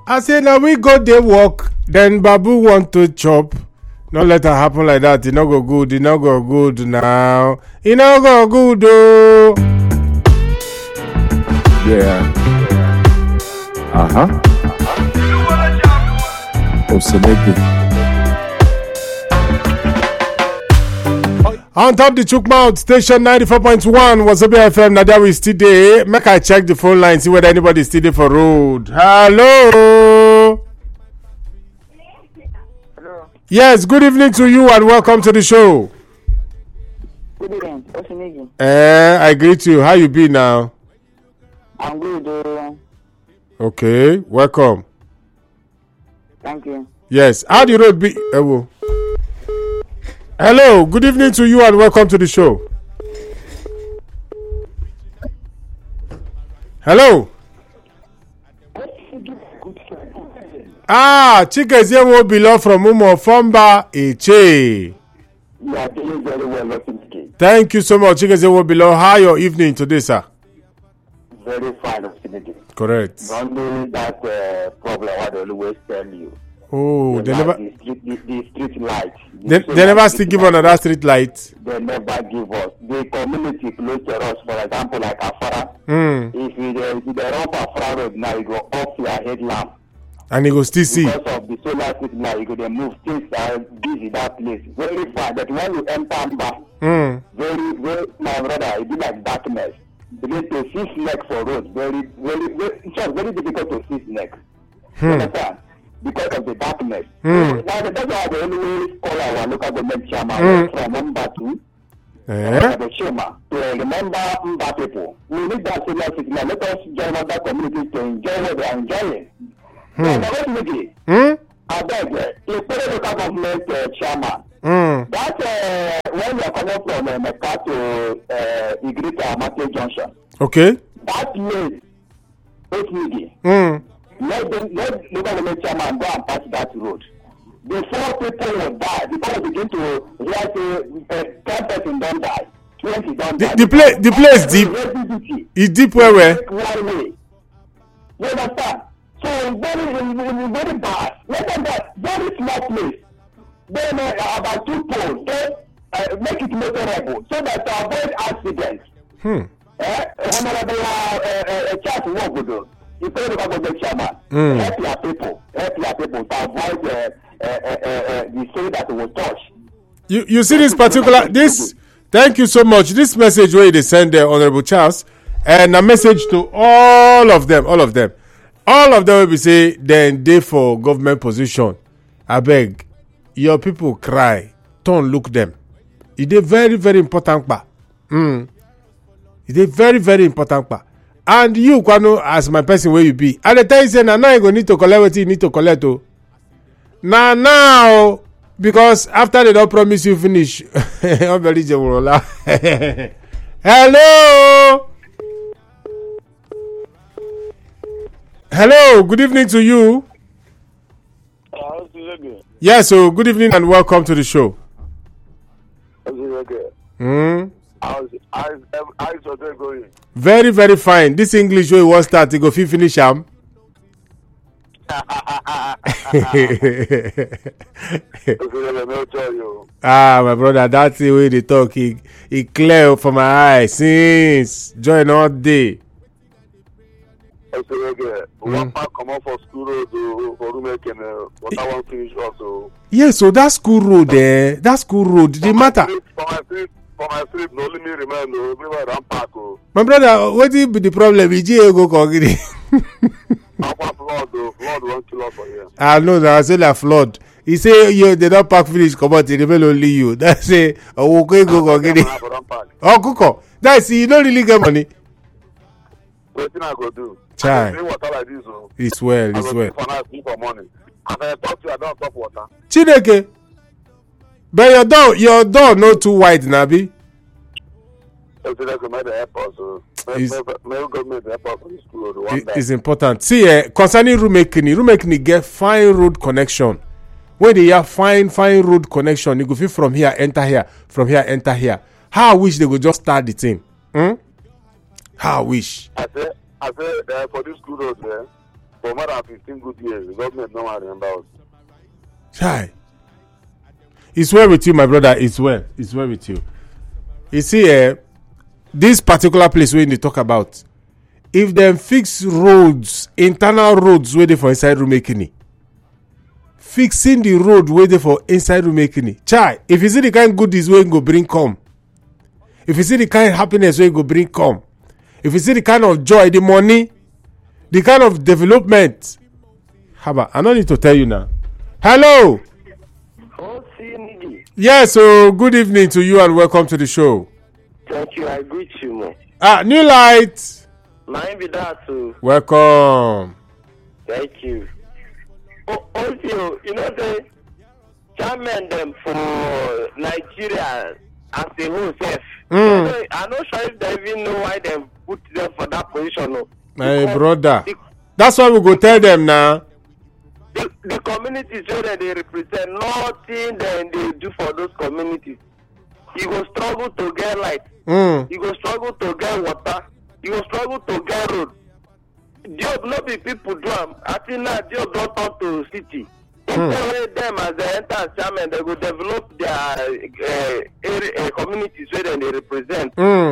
I say now we go dey work, then Babu want to chop. Not let it happen like that. It not go good. It not go good now. It not go good though. Yeah. Osenegbu. On top the Chukmouth station 94.1 was FM. Now there we still there. Make I check the phone line, see whether anybody is still there for road. Hello. Hello. Yes, good evening to you and welcome to the show. Good evening. What's your name? I greet you. How you be now? I'm good. Okay, welcome. Thank you. Yes, how the road be? Hello, good evening to you and welcome to the show. Hello. Chikezie will belong from Umo Fomba Eche. You are doing very well, Thank you so much, Chikezie will belong. How your evening today, sir? Very fine, Osinike. Correct. Only that problem I always tell you. Oh, they never. The street light. They never still give another street light. They never give us. The community close to us, for example, like Afara. If you run for Afara Road now, you go off your headlamp. And you go still see. Because of the solar signal, you go to move. Things are busy that place. Very far. That when you enter back, very, my brother, it be like darkness. You need to see snake for road. Very, it's just very difficult to see snake. You understand? Because of the darkness. Now, that's why they always call our local government chairman from Mbatu, the Shema, to remember Mba people. We need that solar signal. Let us join other communities to enjoy what they are enjoying. I beg, the local government chairman, that when we are coming from Mecca to Igrita Market Junction, okay. that place, let local government chairman go and pass that road. Before people will die, before we begin to realize 10 person don't die, 20 don't die. The place deep. It's deep where? One way. You understand? So very bad. Let them that very small place. Then about 2 poles. Then make it motorable so that to avoid accidents. Honorable Charles Wogodo. You pay the government chairman. Help your people to avoid the thing that will touch. You see this particular thank you so much. This message where they send there, Honorable Charles, and a message to all of them. All of them will be say then they for government position. I beg, your people cry. Don't look them. It is very, very important pa. It is very, very important pa. And you, Kwano, as my person where you be, at the time you say, now you go need to collect what you need to collect. Now, because after they don't promise you finish, Hello, good evening to you. Yes, so good evening and welcome to the show. How's your day going? Very, very fine. This English way was start to go finish am. My brother, that's the way they talk. He clear for my eyes since join all day. One pack come out for school road for Rumek and what I want to finish also. Yes, so that school road there, the matter. For my sleep, no only me remember, everywhere I'm pack. My brother, what is the problem? Go Kogiri. Flood 1 kilo for here. I know that I say that flood. He say they don't pack finish, come out, they remain only you. That's say, oh, okay, go Kogiri. Oh, Kuko. That's you don't really get money. What I go do? Chai. Water like this, it's well. For money. And I talk to you, I don't talk water. Chineke. But your door not too wide, Nabi. It's important. See, concerning Rumekini get fine road connection. When they have fine road connection, you go fit from here, enter here, from here, enter here. How I wish they could just start the thing. How I wish. I say for this good road there, for more than 15 good years. The government no one remember us. Chai. It's well with you, my brother. It's well with you. You see, this particular place where they talk about, if them fix roads, internal roads where they for inside Rumekini, fixing the road where they for inside Rumekini. Chai, if you see the kind of goodies where you go bring come, if you see the kind of happiness where you go bring come, if you see the kind of joy, the money, the kind of development, Haba, I don't need to tell you now. Hello. Yes, so good evening to you and welcome to the show. Thank you, I greet you, man. New light. Mine be that too. Welcome. Thank you. Also, you know the chairman them for Nigeria as a whole self. I'm not sure if they even know why they put them for that position. No. My brother. That's why we go tell them now. The communities where they represent, nothing that they do for those communities. You go struggle to get light. You go struggle to get water. You go struggle to get road. Job not be people do them. I think now job don't turn to city. Instead them as they enter as chairman, they will develop their communities where they represent.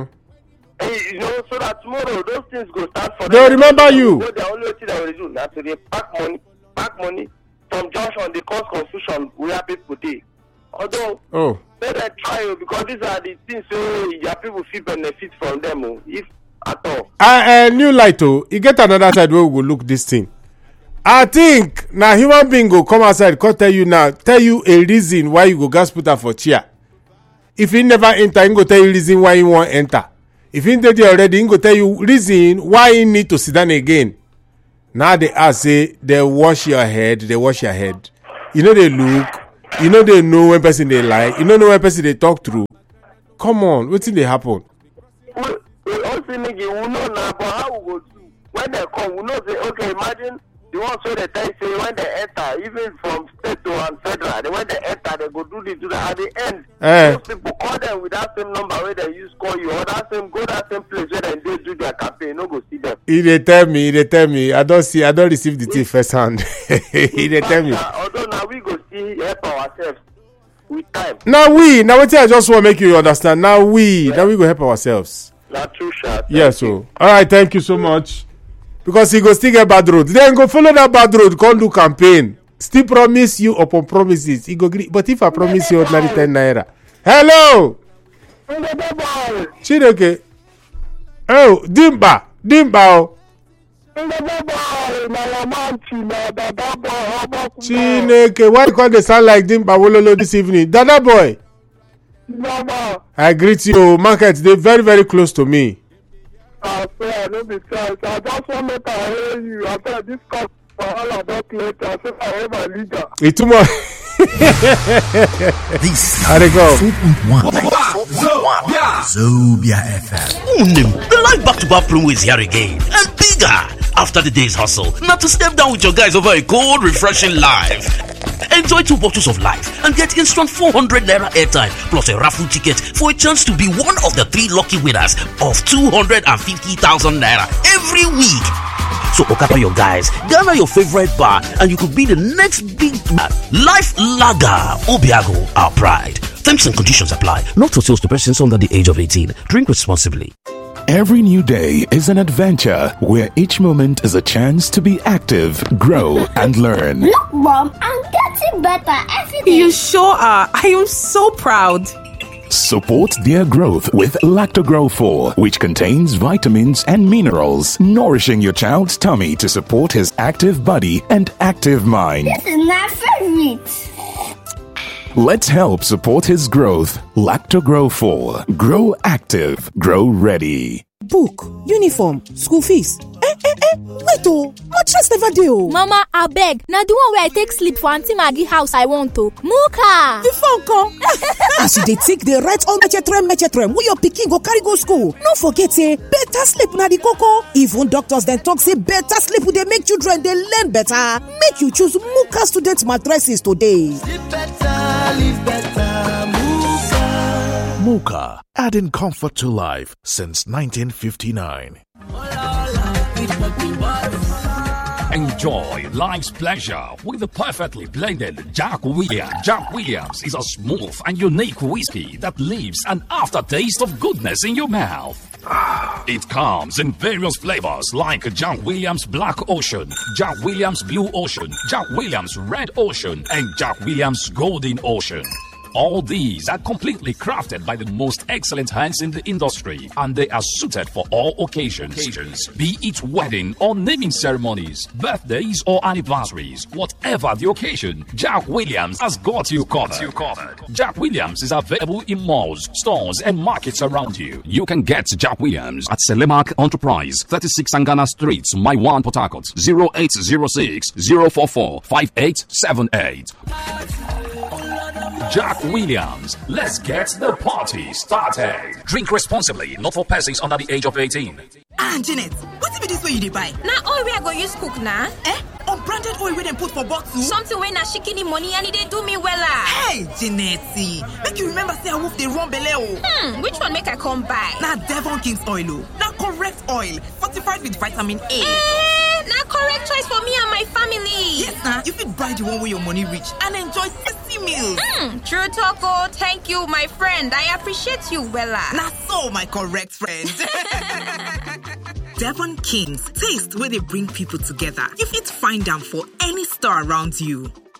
You know, so that tomorrow those things go start for them. They remember you. So the only thing that will do now to they pack money from junction, they cause confusion where people dey. Although let them try because these are the things so your people feel benefit from them if at all. New light you get another side where we go look this thing. I think now human being go come outside, come tell you a reason why you go gas put her for chair. If he never enter, he go tell you reason why he won't enter. If he did already, he go tell you reason why he need to sit down again. Now they ask, say, they wash your head. You know they look. You know they know when person they lie. You know when person they talk through. Come on, what thing they happen? We also nigga, we know now, but how we go do? When they come, we know say, okay, imagine the ones where they tell say when they enter, even from state to and federal, when they enter, they go do this, do that. At the end, those people call them with that same number where they use call you, or that same place where they do their campaign, no go see them. They tell me. I don't receive the thing first hand. They tell me. Although now we go see help ourselves with time. Now what I just want to make you understand. Now we go help ourselves. Not true, shot. Yes, so all right, thank you so much. Because he go still get bad road. Then go follow that bad road, come do campaign. Still promise you upon promises. He go agree. But if I promise you ordinary 10 naira. Hello. Chineke. Oh, Dimba. Chineke, why you call the sound like Dimba Wololo this evening? Dada boy. I greet you. Market, they very, very close to me. I no be chance. I just want to hear you. I said this cost for all of us later. I said I have my leader. It's too much. This how they go? 4.1 Zobia FM. The live back-to-back promo is here again and bigger. After the day's hustle, now to step down with your guys over a cold, refreshing live. Enjoy 2 bottles of life and get instant 400 naira airtime plus a raffle ticket for a chance to be one of the 3 lucky winners of 250,000 naira every week. So okapa your guys, gather your favorite bar and you could be the next big Life Lager, Obiago, our pride. Terms and conditions apply. Not for sales to persons under the age of 18. Drink responsibly. Every new day is an adventure where each moment is a chance to be active, grow, and learn. Look, Mom, I'm getting better every day. You sure are. I am so proud. Support their growth with Lactogrow 4, which contains vitamins and minerals, nourishing your child's tummy to support his active body and active mind. This is my favorite. Let's help support his growth. Lactogrow 4. Grow active. Grow ready. Book, uniform, school fees. Wait oh, mattress never dey oh. Mama, abeg, na the one where I take sleep for Auntie Maggie house I want to. Muka! The phone come. As you dey take the right on mechetrem, wey your pikin go carry go school. No forget say, better sleep na the koko. Even doctors then talk say better sleep dey make children dey learn better. Make you choose Muka student mattresses today. Sleep better, live better, Muka. Muka, adding comfort to life since 1959. Enjoy life's pleasure with the perfectly blended Jack Williams. Jack Williams is a smooth and unique whiskey that leaves an aftertaste of goodness in your mouth. It comes in various flavors like Jack Williams Black Ocean, Jack Williams Blue Ocean, Jack Williams Red Ocean, and Jack Williams Golden Ocean. All these are completely crafted by the most excellent hands in the industry, and they are suited for all occasions. Be it wedding or naming ceremonies, birthdays or anniversaries, whatever the occasion, Jack Williams has got you covered. Jack Williams is available in malls, stores, and markets around you. You can get Jack Williams at Selemark Enterprise, 36 Sangana Street, Maiwan, Port Harcourt, 0806 044 5878. Jack Williams, let's get the party started. Drink responsibly, not for persons under the age of 18. Janet, what be this way you dey buy? Na oil wey I go use cook na. Unbranded oil wey dem put for bottle? Something wey na shikini money and e dey do me wella. Hey, Janety, make you remember say wolf dey run belle o. Which one make I come buy? Na Devon King's oil o. Na correct oil, fortified with vitamin A. Na correct choice for me and my family. Yes, na. You fit buy the one wey your money reach and enjoy tasty meals. True talk o. Thank you, my friend. I appreciate you wella. Na so, my correct friend. Devon King's, taste where they bring people together. You fit find them for any store around you.